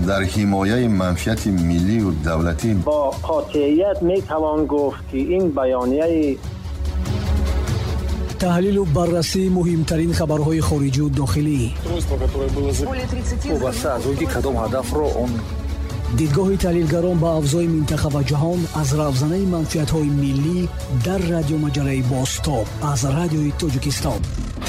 дар ҳимояи манфиати миллию давлатӣ бо қотъият метавон гуфт ки ин байонияи таҳлилу баррасии муҳимтарин хабарҳои хориҷию дохилӣ, дидгоҳи таҳлилгарон ба авзои минтақа ва ҷаҳон аз равзанаи манфиатҳои миллӣ дар радиомаҷалаи Бостоб аз радиои Тоҷикистон.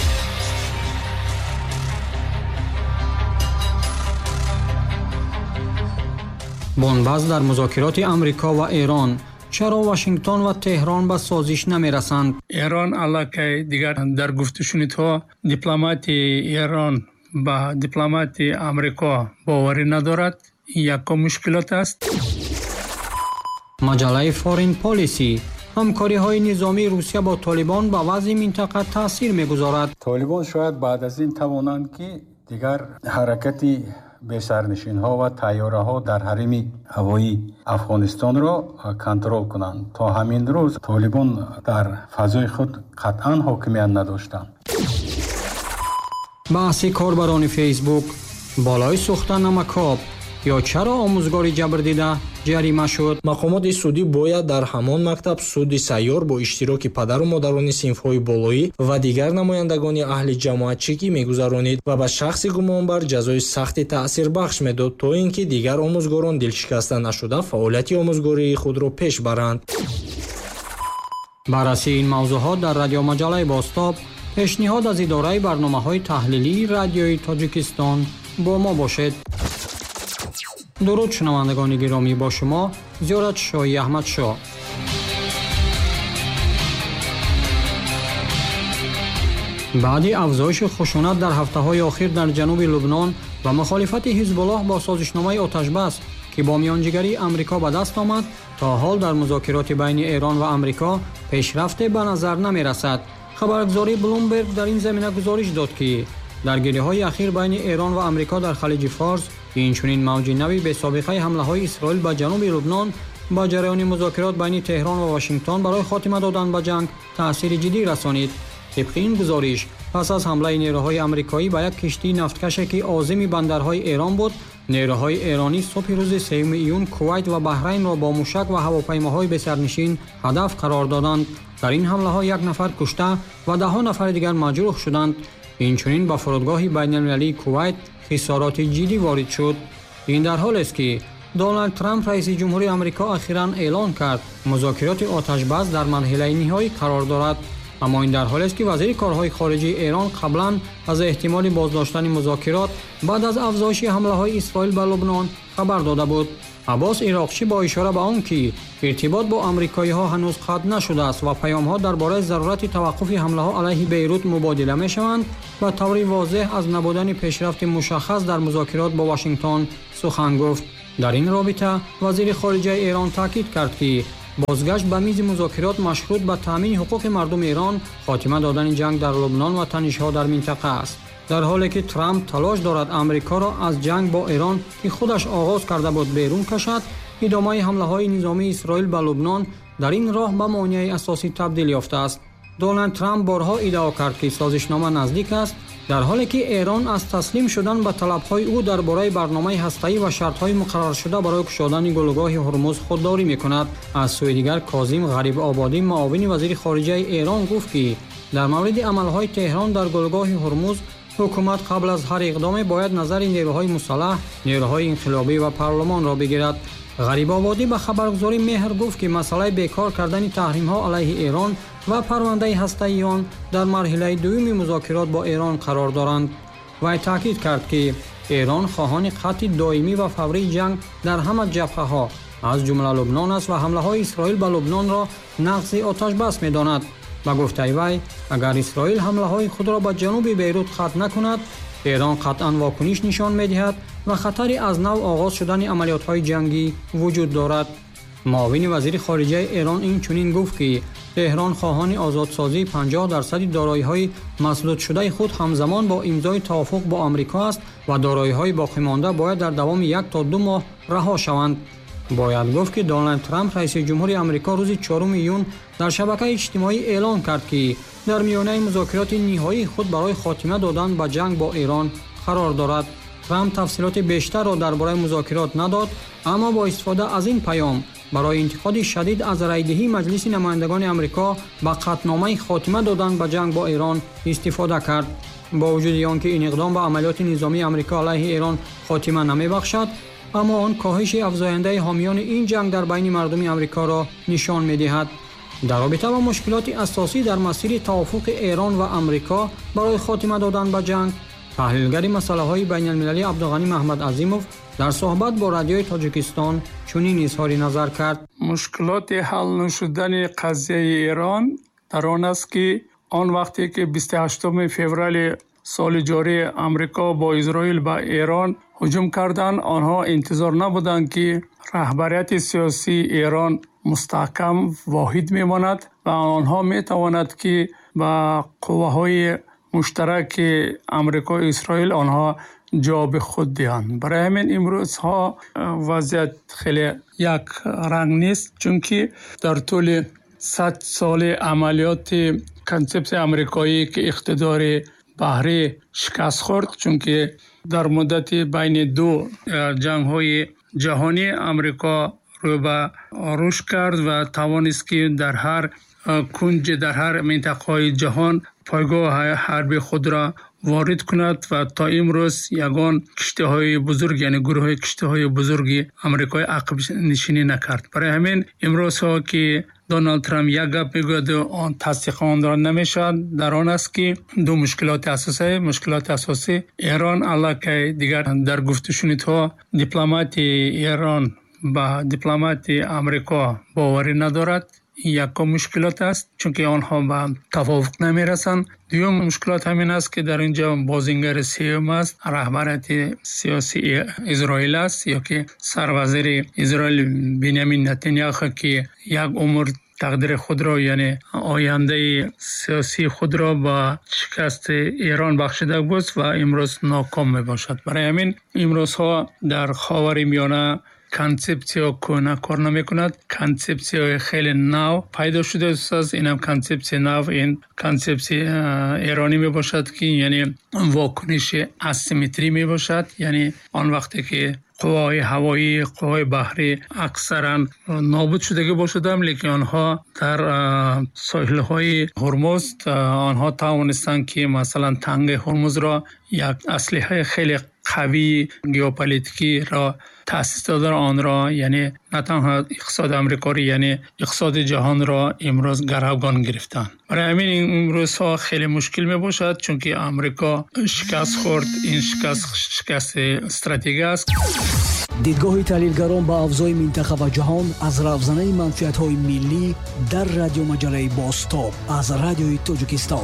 бонбаст дар музокироти амрико ва эрон. чаро Вашингтон ва Теҳрон ба созиш намерасанд? эрон аллакай дигар дар гуфтушунидҳо дипломатии эрон ба дипломатии амрико боварӣ надорад. якум мушкилот аст. маҷалаи Foreign Policy: ҳамкориҳои низомии Русия бо Толибон ба вазъи минтақа таъсир мегузорад. Толибон шояд баъд аз ин тавонанд ки дигар ҳаракати бесарнишинҳо ва тайёраҳо дар ҳарими ҳавоии Афғонистонро контрол кунанд. то ҳамин рӯз Толибон дар фазои худ қатъан ҳокимият надоштанд. баҳси корбарони Facebook: болои сӯхта намакоб ё чаро омӯзгори ҷабрдида ҷарима шуд? мақомоти судӣ бояд дар ҳамон мактаб суди сайёр бо иштироки падару модарони синфҳои болоӣ ва дигар намояндагони аҳли ҷамоатчигӣ мегузаронид ва ба шахси гумонбар ҷазои сахти таъсирбахш медод, то ин ки дигар омӯзгорон дилшикаста нашуда фаъолияти омӯзгории худро пеш баранд. баррасии ин мавзӯъҳо дар радиомаҷалаи Бостоб. пешниҳод аз идораи барномаҳои таҳлилии радиои Тоҷикистон. бо мо бошед. дуруд шунавандагони гиромӣ, бо шумо Зиёратшоҳи Аҳмадшоҳ. баъди афзоиши хушунат дар ҳафтаҳои охир дар ҷануби Лубнон ва мухолифати Ҳизбуллоҳ бо созишномаи оташбас, ки бо миёнҷигарии Амрико ба даст омад, то ҳол дар музокироти байни Эрон ва Амрико пешрафте ба назар намерасад. хабаргузории Bloomberg дар ин замина гузориш дод ки даргириҳои ахир байни Эрон ва Амрико дар халиҷи Форс, инчунин мавҷи нави бесобиқаи ҳамлаҳои Исроил ба ҷануби Лубнон ба ҷараёни музокирот байни Теҳрон ва Вашингтон барои хотима додан ба ҷанг таъсири ҷиддӣ расонид. тибқи ин гузориш, пас аз ҳамлаи нерӯҳои амрикоӣ ба як киштии нафткаше, ки озими бандарҳои Эрон буд, нерӯҳои эронӣ субҳи рӯзи 3 июн Кувайт ва Баҳрайнро бо мушак ва ҳавопаймоҳои бесарнишин ҳадаф қарор доданд. дар ин ҳамлаҳо 1 нафар кушта ва 10 нафари дигар маҷрӯҳ шуданд. инчунин ба фурудгоҳи байналмилалии Кувайт хисороти ҷиддӣ ворид шуд. ин дар ҳолест ки Дональд Трамп раиси ҷумҳури Амрико ахиран эълон кард музокироти оташбас дар марҳилаи ниҳоӣ қарор дорад. аммо ин дар ҳолест ки вазири корҳои хориҷии Эрон қаблан аз эҳтимоли боздоштани музокирот баъд аз афзоиши ҳамлаҳои Исроил ба Лубнон хабар дода буд. Аббос Ироқчӣ бо ишора ба он ки иртибот бо амрикоиҳо ҳанӯз қатъ нашудааст ва паёмҳо дар бораи зарурати таваққуфи ҳамлаҳо алайҳи Бейрут мубодила мешаванд, ба таври возеҳ аз набудани пешрафти мушаххас дар музокирот бо Вашингтон сухан гуфт. дар ин робита вазири хориҷаи Эрон таъкид кард ки бозгашт ба мизи музокирот машрут ба таъмини ҳуқуқи мардуми Эрон, хотима додани ҷанг дар Лубнон ва танишҳо дар минтақа аст. дар ҳоле ки Трамп талош дорад Амрикоро аз ҷанг бо Эрон, ки худаш оғоз карда буд, берун кашад, идомаи ҳамлаҳои низомии Исроил ба Лубнон дар ин роҳ ба монеаи асосӣ табдил ёфтааст. Дональд Трамп борҳо иддао кард ки созишнома наздик аст, дар ҳоле ки Эрон аз таслим шудан ба талабҳои ӯ дар бораи барномаи ҳастаӣ ва шартҳои муқарраршуда барои кушодани гулӯгоҳи Ҳурмуз худдорӣ мекунад. аз сӯи дигар Козим Ғарибободӣ, муовини вазири хориҷаи Эрон, гуфт ки дар мавриди амалҳои Теҳрон дар гулӯгоҳи Ҳурмуз ҳукумат қабл аз ҳар иқдоме бояд назари нерӯҳои мусаллаҳ, нерӯҳои инқилобӣ ва парлумонро бигирад. Ғарибободӣ ба хабаргузори Меҳр гуфт ки масъалаи бекор кардани таҳримҳо алайҳи Эрон ва парвандаи ҳастаии он дар марҳилаи дуюми музокирот бо Эрон қарор доранд. вай таъкид кард ки Эрон хоҳони қатъи доимӣ ва фаврии ҷанг дар ҳама ҷабҳаҳо, аз ҷумла Лубнон аст ва ҳамлаҳои Исроил ба Лубнонро нақзи оташбас медонад. ба гуфтаи вай, агар Исроил ҳамлаҳои худро ба ҷануби Бейрут қатъ накунад, Эрон қатъан вокуниш нишон медиҳад ва хатари аз нав оғоз шудани амалиётҳои ҷангӣ вуҷуд дорад. муовини вазири хориҷаи Эрон инчунин гуфт ки Теҳрон хоҳони озодсозии 50% дороиҳои маслудшудаи худ ҳамзамон бо имзои тавофуқ бо Амрико аст ва дороиҳои боқимонда бояд дар давоми 1 то 2 моҳ раҳо шаванд. бояд гуфт ки Дональд Трамп раиси ҷумҳури Амрико рӯзи 4 июн дар шабакаи иҷтимоӣ эълон кард ки дар миёнаи музокироти ниҳоии худ барои хотима додан ба ҷанг бо Эрон қарор дорад. Трамп тафсилоти бештарро дар бораи музокирот надод, аммо бо истифода аз ин паём барои интиқоди шадид аз райдиҳии Маҷлиси намояндагони Амрико ба қатномаи хотима додан ба ҷанг бо Эрон истифода кард. бо вуҷуди он ки ин иқдом ба амалиёти низомии Амрико алайҳи Эрон хотима намебахшад, аммо он коҳиши афзояндаи ҳомиёни ин ҷанг дар байни мардуми Амрикоро нишон медиҳад. дар робита ба мушкилоти асосӣ дар масири тавофуқи Эрон ва Амрико барои хотима додан ба ҷанг, таҳлилгари масъалаҳои байналмилалӣ Абдуғанӣ Маҳмадазимов дар суҳбат бо радиои Тоҷикистон чунин изҳори назар кард. мушкилоти ҳал нашудани қазияи Эрон дар он аст ки он вақте ки 28 феврали соли ҷорӣ Амрико бо Изроил ба Эрон ҳуҷум карданд, онҳо интизор набуданд ки раҳбарияти сиёсии Эрон мустаҳкам воҳид мемонад ва онҳо метавонад ки ба қувваҳои муштараки Амрико ва Исроил онҳо ҷавоби худ диҳанд. барои ҳамин имрӯзҳо вазъият хеле як ранг нест, чунки дар тӯли 100 соли амалиёти консепсияи амрикоӣ ки иқтидори баҳрӣ шикаст хӯрд, чунки дар муддати байни ду ҷангҳои ҷаҳонӣ Амрико рӯ ба рушд кард ва тавонист ки дар ҳар кунҷи дар ҳар минтақаҳои ҷаҳон пойгоҳи ҳарби худро ворид кунад ва то имрӯз ягон киштиҳои бузург, яъне гурӯҳи киштиҳои бузурги амрикоӣ ақбнишинӣ накард. барои ҳамин имрӯзҳо ки Дональд Трамп як гап мегӯяд, он тасдиқи онро намешавад, дар он аст ки ду мушкилоти асосӣ Эрон аллакай дигар дар гуфтушунидҳо дипломатии Эрон ба дипломатии Амрико боварӣ надорад. якум мушкилот аст, чунки онҳо ба тавофуқ намерасанд. дуюм мушкилот ҳамин аст ки дар инҷо бозингари сеюм аст, раҳбарияти сиёсии Изроил аст, ёки сарвазири Изроил Биньямин Нетаньяху ки як умр тақдири худро, яъне ояндаи сиёсии худро ба шикасти Эрон бахшида буд ва имрӯз ноком мебошад. барои ҳамин имрӯзҳо дар ховари миёна концепсия кӯна кор намекунад. концепсияи хеле нав пайдо шудааст. инам концепсия нав, ин концепсия эронӣ мебошад ки яъне вокуниши асимметрӣ мебошад, яъне он вақте ки қувваҳои ҳавоӣ, қувваҳои баҳрӣ аксаран нобуд шудагӣ бошадам, лекин онҳо дар соҳилҳои Ҳурмуз онҳо тавонистанд ки масалан тангаи Ҳурмузро як аслиҳаи хеле қавии геополитикиро таъсис додар, онро яъне на танҳо иқтисоди амрикоӣ, яъне иқтисоди ҷаҳонро имрӯз гаравгон гирифтанд. барои ҳамин имрӯзҳо хеле мушкил мебошад, чунки Амрико шикаст хӯрд. ин шикасти стратегия аст. дидгоҳи таҳлилгарон ба авзои минтақа ва ҷаҳон аз равзанаи манфиатҳои миллӣ дар радиомаҷалаи Бостоб аз радиои Тоҷикистон.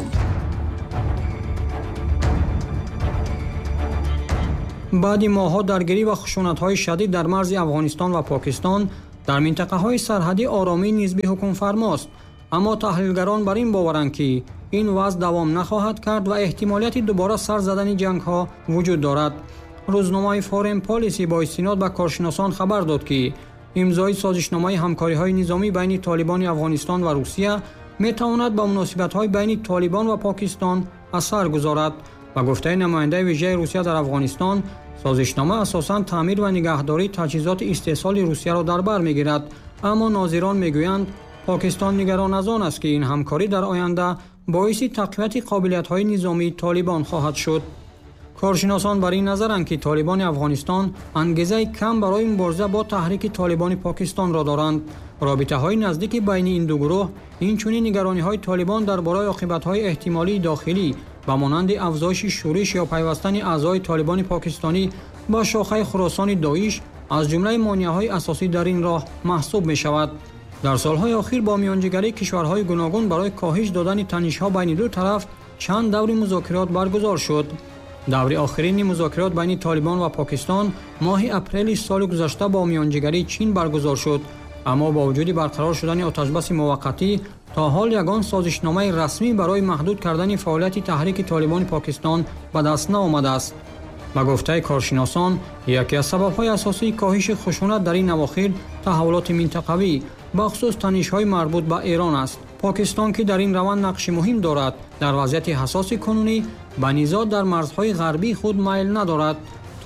баъди моҳҳо даргирӣ ва хушунатҳои шадид дар марзи Афғонистон ва Покистон, дар минтақаҳои сарҳадӣ оромии нисбӣ ҳукмфармост, аммо таҳлилгарон бар ин боваранд ки ин вазъ давом нахоҳад кард ва эҳтимолияти дубора сар задани ҷангҳо вуҷуд дорад. рӯзномаи Foreign Policy бо истинод ба коршиносон хабар дод ки имзои созишномаи ҳамкориҳои низомӣ байни Толибони Афғонистон ва Русия метавонад ба муносибатҳои байни Толибон ва Покистон асар гузорад. ба гуфтаи намояндаи виҷаи Русия дар Афғонистон, созишнома асосан таъмир ва нигаҳдории таҷҳизоти истеҳсоли Русияро дар бар мегирад, аммо нозирон мегӯянд Покистон нигарон аз он аст ки ин ҳамкорӣ дар оянда боиси тақвияти қобилиятҳои низомии Толибон хоҳад шуд. коршиносон бар ин назаранд ки Толибони Афғонистон ангезаи кам барои мубориза бо таҳрики Толибони Покистонро доранд. робитаҳои наздики байни ин ду гурӯҳ инчунин нигарониҳои Толибон дар бораи оқибатҳои эҳтимолии дохилӣ ба монанди афзоиши шӯриш ё пайвастани аъзои Толибони покистонӣ ба шохаи Хуросони Доиш аз ҷумлаи монеаҳои асосӣ дар ин роҳ маҳсуб мешавад. дар солҳои охир бо миёнҷигарии кишварҳои гуногун барои коҳиш додани танишҳо байни ду тараф чанд даври музокирот баргузор шуд. даври охирини музокирот байни Толибон ва Покистон моҳи апрели соли гузашта бо миёнҷигарии Чин баргузор шуд, аммо бо вуҷуди барқарор шудани оташбаси муваққатӣ то ҳол ягон созишномаи расмӣ барои маҳдуд кардани фаъолияти таҳрики Толибони Покистон ба даст наомадааст. ба гуфтаи коршиносон, яке аз сабабҳои асосии коҳиши хушунат дар ин авохир таҳаввулоти минтақавӣ, бахусус танишҳои марбут ба Эрон аст. Покистон ки дар ин раванд нақши муҳим дорад, дар вазъияти ҳасоси кунунӣ ба низоъ дар марзҳои ғарбии худ майл надорад.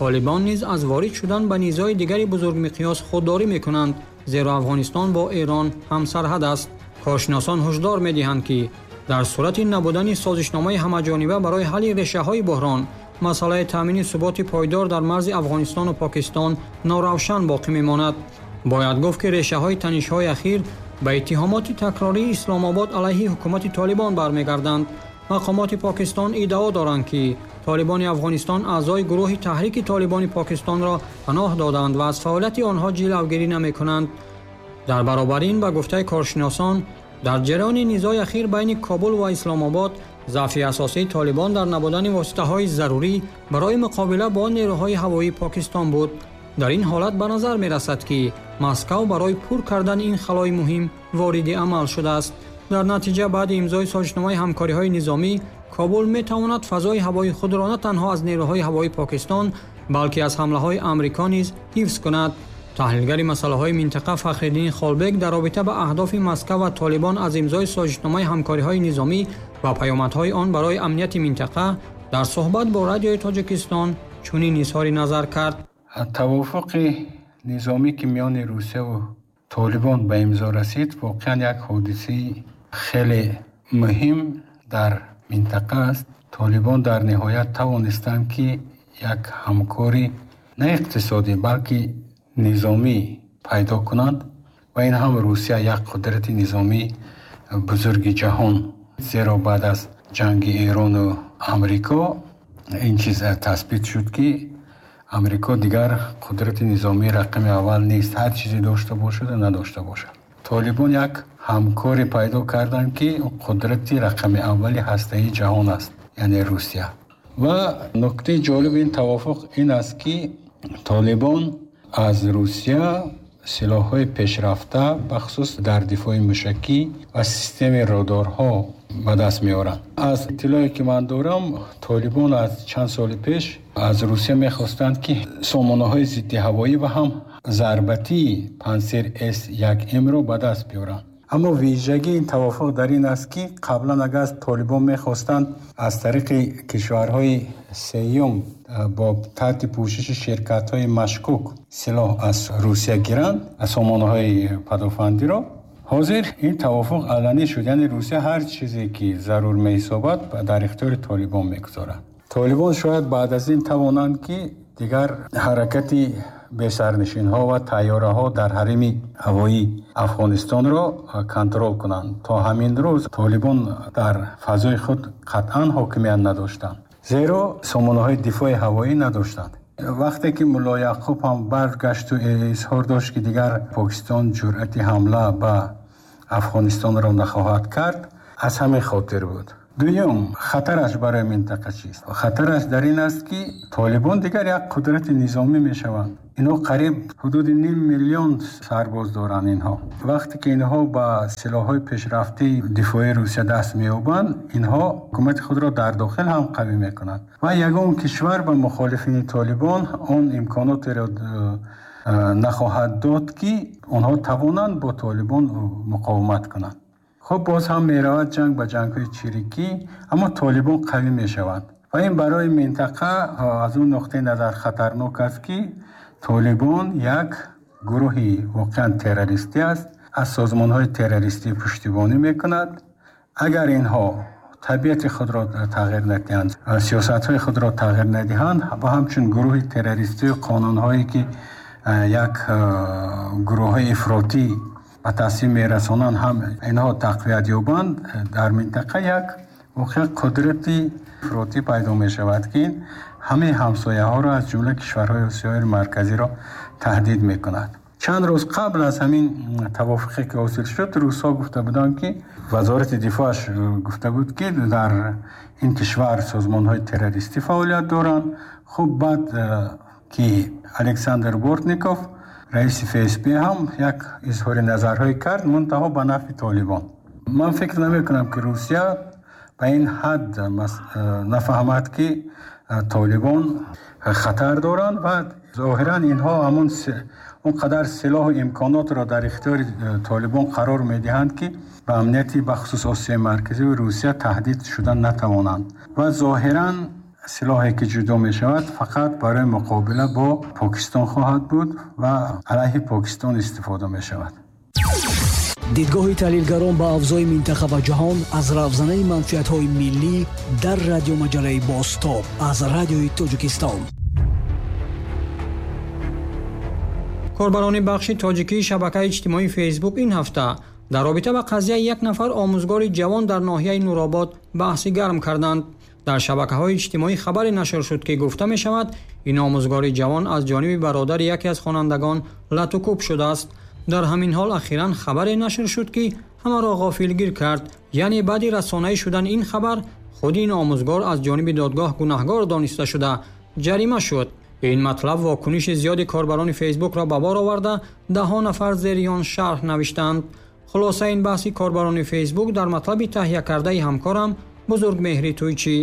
طالبان نیز از وارد شدن به نیزهای دیگری بزرگ مقیاس خودداری میکنند، زیرا افغانستان با ایران هم سرحد است. کارشناسان هشدار میدهند که در صورت نبودن سازشنامه همه‌جانبه برای حل ریشه‌های بحران، مسئله تامین ثبات پایدار در مرز افغانستان و پاکستان ناروشن باقی میماند. باید گفت که ریشه‌های تنش‌های اخیر به اتهامات تکراری اسلام آباد علیه حکومت طالبان برمیگردند. مقامات پاکستان ادعا دارند که طالبان افغانستان اعضای گروه تحریک طالبان پاکستان را پناه دادند و از فعالیت آنها جلوگیری نمی‌کنند. در برابر این به گفته کارشناسان، در جریان نزاع اخیر بین کابل و اسلام آباد، ضعف اساسی طالبان در نبودن واسطه‌های ضروری برای مقابله با نیروهای هوایی پاکستان بود. در این حالت به نظر می‌رسد که مسکو برای پر کردن این خلای مهم وارد عمل شده است. در نتیجه بعد امضای سازشنامه همکاری‌های نظامی، کابل می‌تواند فضای هوایی خود را نه تنها از نیروهای هوایی پاکستان بلکه از حمله‌های آمریکا نیز حفظ کند. تحلیلگر مسائل منطقه فخرالدین خالبک در رابطه با اهداف مسکو و طالبان از امضای سازشنامه همکاری‌های نظامی و پیامدهای آن برای امنیت منطقه در صحبت با رادیوی تاجیکستان چنین اظهار نظر کرد. توافق نظامی که میان روسیه و طالبان به امضا رسید واقعا یک حادثه خیلی مهم در منطقه است. طالبان در نهایت توانستند که یک همکاری نه اقتصادی بلکه نظامی پیدا کنند و این هم روسیه یک قدرت نظامی بزرگ جهان، زیرا بعد از جنگ ایران و امریکا این چیز تثبیت شد که امریکا دیگر قدرت نظامی رقم اول نیست، هر چیزی داشته باشد و نداشته باشد. طالبان یک همکاری پیدا کردند که قدرت رقم اولی هسته‌ای جهان است، یعنی روسیه. و نکته جالب این توافق این است که طالبان از روسیه سلاح‌های پیشرفته بخصوص در دفاع موشکی و سیستم رادارها به دست می‌آورند. از اطلاعی که من دارم طالبان از چند سال پیش از روسیه می‌خواستند که سامانه‌های ضد هوایی و هم ضربتی پانسر S1M را به دست بیارند. اما ویژگی این توافق در این است که قبلا اگر از طالبان می‌خواستند از طریق کشورهای سوم با تحت پوشش شرکت‌های مشکوک سلاح از روسیه گیرند، سامانه‌های پدافندی را، حاضر این توافق علنی شد، یعنی روسیه هر چیزی که ضرور می‌حسابد در اختیار طالبان می‌گذارد. طالبان شاید بعد از این توانند که دیگر حرکتی به سرنشین‌ها و طیاره‌ها در حریم هوایی افغانستان را کنترل کنند. تا همین روز طالبان در فضای خود قطعاً حاکمیت نداشتند، زیرا سامانه‌های دفاع هوایی نداشتند. وقتی که ملا یعقوب هم برگشت و اظهار داشت که دیگر پاکستان جرأت حمله به افغانستان را نخواهد کرد، از همین خاطر بود. دوم، خطرش برای منطقه چیست؟ خطرش در این است که طالبان دیگر یک قدرت نظامی می شوند. اینها قریب حدود 9 میلیون سرباز دارند. اینها وقتی که اینها با سلاح‌های پیشرفته دفاعی روسیه دست می‌یابند، اینها حکومت خود را در داخل هم قوی می‌کنند و یگان کشور به مخالفین طالبان آن امکانات را نخواهد داد که آنها توانند با طالبان مقاومت کنند. خب باز هم می‌رود جنگ به جنگ‌های چریکی، اما طالبان قوی می‌شوند و این برای منطقه از اون نقطه نظر خطرناک است که طالبان یک گروهی واقعا تروریستی است، از سازمان‌های تروریستی پشتیبانی می‌کند. اگر اینها طبیعت خود را تغییر ندهند، سیاست‌های خود را تغییر ندهند و همچون گروه تروریستی و قانون‌هایی که یک گروه افراطی و تصمیم می‌رسانند هم اینها تقویت یابند، در منطقه یک واقعا قدرتی افراطی پیدا می‌شود که همه همسایه‌ها را از جمله کشورهای آسیای مرکزی را تهدید می‌کند. چند روز قبل از همین توافقی که حاصل شد، روس‌ها گفته بودند که وزارت دفاعش گفته بود که در این کشور سازمان‌های تروریستی فعالیت دارند. خب بعد که الکساندر بورتنیکوف رئیس FSB هم یک اظهار نظرهایی کرد، منتها به نفع طالبان. من فکر نمی‌کنم که روسیه به این حد نفهمد که طالبان خطر دارند و ظاهراً اینها همون اونقدر سلاح و امکانات را در اختیار طالبان قرار می‌دهند که به امنیت بخصوص آسیای مرکزی و روسیه تهدید شدن نتوانند و ظاهراً силоҳе ки ҷудо мешавад фақат барои муқобила бо покистон хоҳад буд ва алайҳи покистон истифода мешавад. дидгоҳи таҳлилгарон ба авзои минтақа ва ҷаҳон аз равзанаи манфиатҳои миллӣ дар радиомаҷалаи Бостоб аз радиои Тоҷикистон. корбарони бахши тоҷикии шабакаи иҷтимоии фейсбук ин ҳафта дар робита ба қазияи як нафар омӯзгори ҷавон дар ноҳияи Нуробод баҳси гарм карданд. дар шабакаҳои иҷтимоӣ хабаре нашр шуд ки гуфта мешавад ин омӯзгори ҷавон аз ҷониби бародари яке аз хонандагон латукуб шудааст. дар ҳамин ҳол ахиран хабаре нашр шуд ки ҳамаро ғофилгир кард, яъне баъди расонаӣ шудан ин хабар худи ин омӯзгор аз ҷониби додгоҳ гунаҳгор дониста шуда ҷарима шуд. ин матлаб вокуниши зиёди корбарони фейсбукро ба бор оварда даҳҳо нафар зери он шарҳ навиштанд. хулоса ин баҳси корбарони фейсбук дар матлаби таҳия кардаи ҳамкорам Бузургмеҳри Туйчӣ.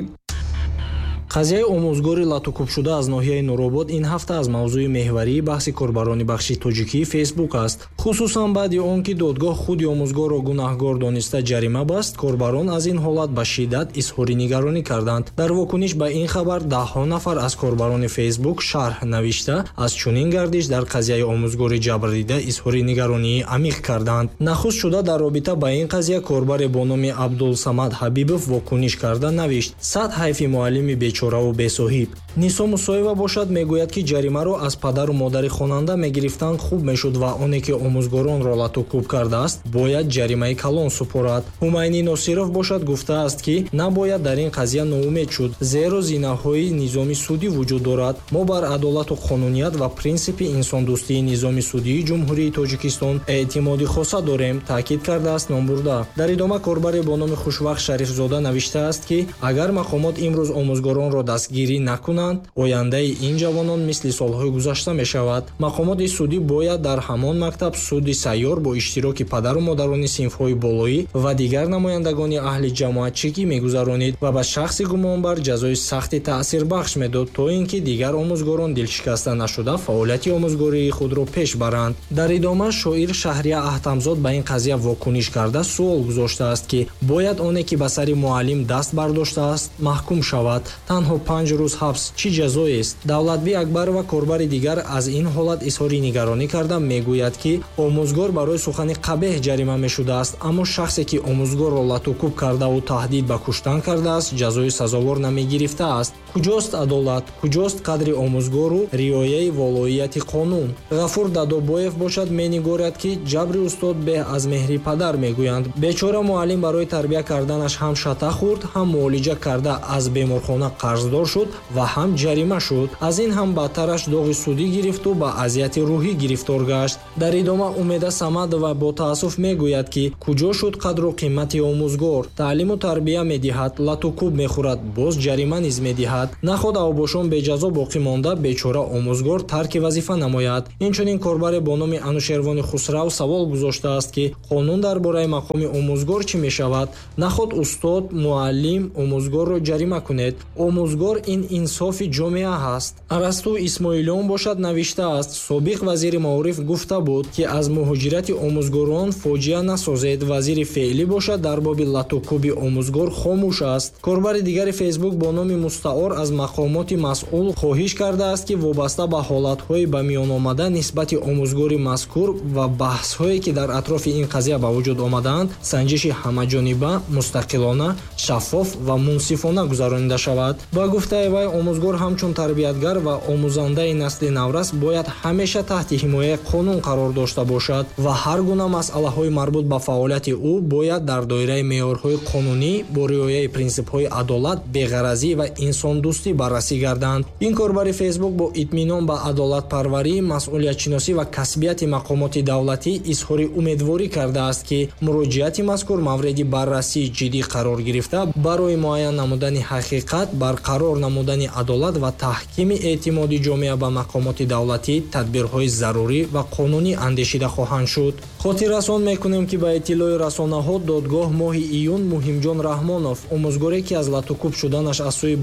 қазияи омӯзгори латукубшуда аз ноҳияи Нуробод ин ҳафта аз мавзӯи меҳварии баҳси корбарони бахши тоҷикии фейсбук аст. хусусан баъди он ки додгоҳ худи омӯзгорро гунаҳгор дониста ҷарима баст, корбарон аз ин ҳолат ба шиддат изҳори нигаронӣ карданд. дар вокуниш ба ин хабар даҳҳо нафар аз корбарони фейсбук шарҳ навишта аз чунин гардиш дар қазияи омӯзгори ҷабрдида изҳори нигаронии амиқ карданд. нахуст шуда дар робита ба ин қазия корбаре бо номи Абдулсамад Ҳабибов вокуниш карда навишт: сад ҳайфи муаллими бечораву бесоҳиб. Нисо Мусоева бошад мегӯяд ки ҷаримаро аз падару модари хонанда мегирифтан хуб мешуд ва оне ки омӯзгоронро латукуб кардааст бояд ҷаримаи калон супорад. Ҳумайни Носиров бошад гуфтааст ки набояд дар ин қазия ноумед шуд, зеро зинаҳои низоми судӣ вуҷуд дорад. мо бар адолату қонуният ва принсипи инсондӯстии низоми судии ҷумҳурии Тоҷикистон эътимоди хоса дорем, таъкид кардааст номбурда. дар идома корбаре бо номи Хушвақт Шарифзода навиштааст ки агар мақомот имрӯз омӯзгоронро дастгирӣ накунанд, ояндаи ин ҷавонон мисли солҳои гузашта мешавад. мақомоти судӣ бояд дар ҳамон мактаб суди сайёр бо иштироки падару модарони синфҳои болоӣ ва дигар намояндагони аҳли ҷамоатчигӣ мегузаронид ва ба шахси гумонбар ҷазои сахти таъсирбахш медод, то ин ки дигар омӯзгорон дилшикаста нашуда фаъолияти омӯзгории худро пеш баранд. дар идома шоир Шаҳрия Аҳтамзод ба ин қазия вокуниш карда суол гузоштааст ки бояд оне ки ба сари муаллим даст бардоштааст маҳкум шавад. танҳо 5 рӯз ҳабс чӣ ҷазоест? Давлатбӣ Акбарова корбари дигар аз ин ҳолат изҳори нигаронӣ карда мегӯяд ки омӯзгор барои сухани қабеҳ ҷарима мешудааст, аммо шахсе ки омӯзгорро латукуб кардаву таҳдид ба куштан кардааст ҷазои сазовор намегирифтааст. куҷост адолат? куҷост қадри омӯзгору риояи волоияти қонун? ғафур Дадобоев бошад менигорад ки ҷабри устод беҳ аз меҳри падар мегӯянд. бечора муаллим барои тарбия карданаш ҳам шата хӯрд, ҳам муолиҷа карда аз беморхона қарздор шуд ва ҳам ҷарима шуд. аз ин ҳам бадтараш доғи судӣ гирифту ба азияти рӯҳӣ гирифтор гашт. дар идома Умеда Самадова бо таассуф мегӯяд ки куҷо шуд қадру қимати омӯзгор? таълиму тарбия медиҳад, латукуб мехӯрад, боз ҷарима низ медиҳад. наход авбошон беҷазо боқӣ монда, бечора омӯзгор тарки вазифа намояд. инчунин корбаре бо номи Анушервони Хусрав савол гузоштааст ки қонун дар бораи мақоми омӯзгор чӣ мешавад? наход устод, муаллим омӯзгорро ҷарима кунед. омӯзгор ин инсофи ҷомеа ҳаст. Арасту Исмоилиён бошад навиштааст: собиқ вазири маориф гуфта буд ки аз муҳоҷирати омӯзгорон фоҷиа насозед. вазири феълӣ бошад дар боби латукуби омӯзгор хомӯш аст. корбари дигари фейсбук бо номи Мустаор аз мақомоти масъул хоҳиш кардааст ки вобаста ба ҳолатҳои ба миён омада нисбати омӯзгори мазкур ва баҳсҳое ки дар атрофи ин қазия ба вуҷуд омадаанд санҷиши ҳамаҷониба, мустақилона, шаффоф ва мунсифона гузаронида шавад. ба гуфтаи вай омӯзгор ҳамчун тарбиятгар ва омӯзандаи насли наврас бояд ҳамеша таҳти ҳимояи қонун қарор дошта бошад ва ҳар гуна масъалаҳои марбут ба фаъолияти ӯ бояд дар доираи меъёрҳои қонунӣ бо риояи принсипҳои адолат, беғаразӣ ва инсондӯстӣ баррасӣ гарданд. ин корбари фейсбук бо итминон ба адолатпарварӣ, масъулиятшиносӣ ва касбияти мақомоти давлатӣ изҳори умедворӣ кардааст ки муроҷиати мазкур мавриди баррасии ҷиддӣ қарор гирифта барои муайян намудани ҳақиқат, барқарор намудани адолат ва таҳкими эътимоди ҷомеа ба мақомоти давлатӣ тадбирҳои зарурӣ ва қонунӣ андешида хоҳанд шуд. хотиррасон мекунем ки ба иттилои расонаҳо додгоҳ моҳи июн Муҳимҷон Раҳмонов, омӯзгоре ки аз латукуб шуданаш аз сӯи бародари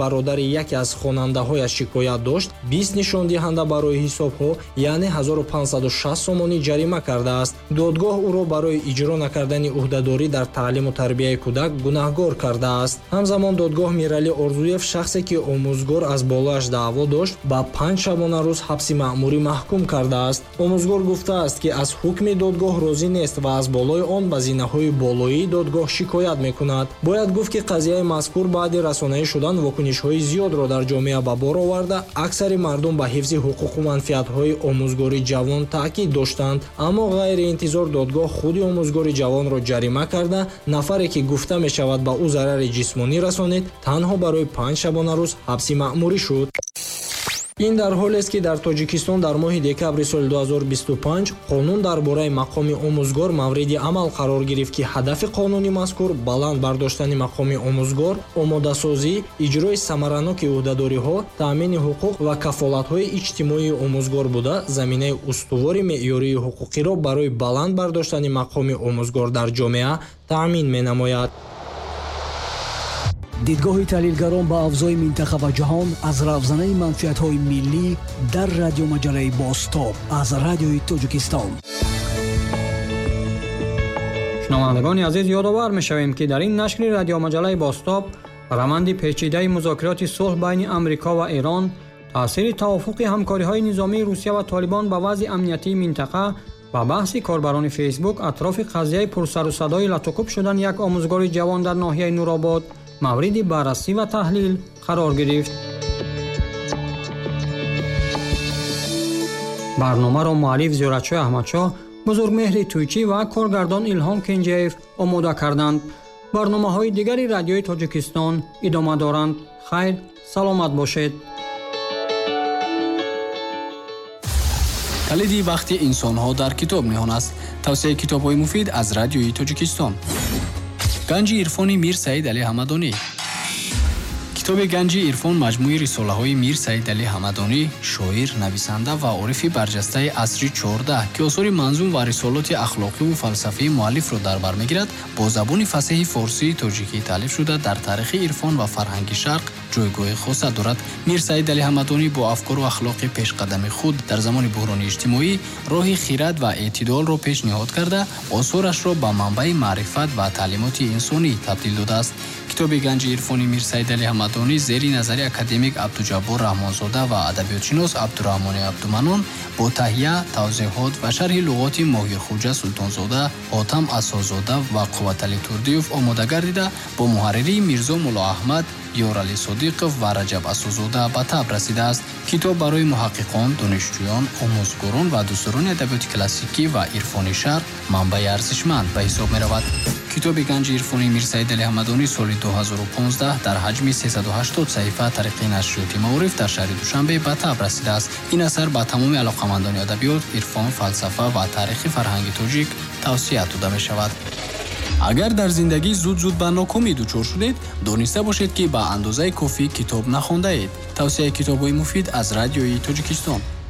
яке аз хонандаҳояш шикоят дошт, 20 нишондиҳанда барои ҳисобҳо, яъне 1560 сомонӣ ҷарима кардааст. додгоҳ ӯро барои иҷро накардани уҳдадорӣ дар таълиму тарбияи кӯдак гунаҳгор кардааст. ҳамзамон додгоҳ Миралӣ Орзуев шахсе ки омӯзгор аз болояш даъво дошт, ба 5 шабона рӯз ҳабси маъмурӣ маҳкум кардааст. омӯзгор гуфтааст ки аз ҳукми додгоҳ розӣ нест ва аз болои он ба зинаҳои болоии додгоҳ шикоят мекунад. бояд гуфт ки қазияи мазкур баъди расонаӣ шудан вокунишҳои зиёдро дар ҷомеа ба бор оварда, аксари мардум ба ҳифзи ҳуқуқу манфиатҳои омӯзгори ҷавон таъкид доштанд. аммо ғайриинтизор додгоҳ худи омӯзгори ҷавонро ҷарима карда, нафаре ки гуфта мешавад ба ӯ зарари ҷисмонӣ расонид, танҳо барои 5 шабона рӯз ҳабси маъмурӣ шуд. ин дар ҳолест ки дар Тоҷикистон дар моҳи декабри соли 2025 қонун дар бораи мақоми омӯзгор мавриди амал қарор гирифт ки ҳадафи қонуни мазкур баланд бардоштани мақоми омӯзгор, омодасозӣ, иҷрои самараноки уҳдадориҳо, таъмини ҳуқуқ ва кафолатҳои иҷтимоии омӯзгор буда, заминаи устувори меъёрии ҳуқуқиро барои баланд бардоштани мақоми омӯзгор дар ҷомеа таъмин менамояд. дидгоҳи таҳлилгарон ба авзои минтақа ва ҷаҳон аз равзанаи манфиатҳои миллӣ дар радиомаҷалаи Бостоб аз радиои Тоҷикистон. шунавандагони азиз, ёдовар мешавем ки дар ин нашри радиомаҷалаи Бостоб раванди печидаи музокироти сулҳ байни Амрико ва Эрон, таъсири тавофуқи ҳамкориҳои низомии Русия ва Толибон ба вазъи амниятии минтақа ва баҳси корбарони Фейсбук атрофи қазияи пурсарусадои латукуб шудан як омӯзгори ҷавон дар ноҳияи Нуробод мавриди баррасӣ ва таҳлил қарор гирифт. барномаро муаллиф Зиёратшоҳ Аҳмадшоҳ, бузургмеҳри Тӯйчӣ ва коргардон Илҳом Кенҷиев омода карданд. барномаҳои дигари радиои Тоҷикистон идома доранд. хайр, саломат бошед. калиди вақти инсонҳо дар китоб ниҳон аст. тавсияи китобҳои муфид аз радиои Тоҷикистон. ганҷи ирфони Мир Саид Али Ҳамадонӣ. китоби ганҷи ирфон маҷмӯи рисолаҳои Мир Саид Али Ҳамадонӣ, шоир, нависанда ва орифи барҷастаи асри 14 ки осори манзум ва рисолоти ахлоқиву фалсафии муаллифро дар бар мегирад, бо забони фасеҳи форсии тоҷикӣ таълиф шуда дар таърихи ирфон ва фарҳанги шарқ ҷойгоҳи хоса дорад. Мир Саид Али Ҳамадонӣ бо афкору ахлоқи пешқадами худ дар замони буҳрони иҷтимоӣ роҳи хирад ва эътидолро пешниҳод карда, осорашро ба манбаи маърифат ва таълимоти инсонӣ табдил додааст. китоби ганҷи ирфони Мир Саид Али Ҳамадонӣ зери назари академик Абдуҷаббор Раҳмонзода ва адабиётшинос Абдураҳмони Абдуманон бо таҳия, тавзеҳот ва шарҳи луғоти Моҳирхуҷа Султонзода, Ҳотам Асозода ва Қувватали Турдиёв омода гардида, бо муҳарририи Мирзо Мулло Аҳмад, Ёрали Содиқов ва Раҷаб Асозода ба таб расидааст. китоб барои муҳаққиқон, донишҷӯён, омӯзгорон ва дӯстдорони адабиёти классикӣ ва ирфони шарқ манбаи арзишманд ба ҳисоб меравад. китоби ганҷи ирфони Мир Саид Али Ҳамадонӣ соли 2015 дар ҳаҷми 380 саҳифа тариқи нашриёти Маориф дар шаҳри Душанбе ба таб расидааст. ин асар ба тамоми алоқамандони адабиёт, ирфон, фалсафа ва таърихи фарҳанги тоҷик тавсия дода мешавад. агар дар зиндагӣ зуд ба нокомӣ дучор шудед, дониста бошед ки ба андозаи кофӣ китоб нахондаед. тавсияи китобҳои муфид аз радиои Тоҷикистон.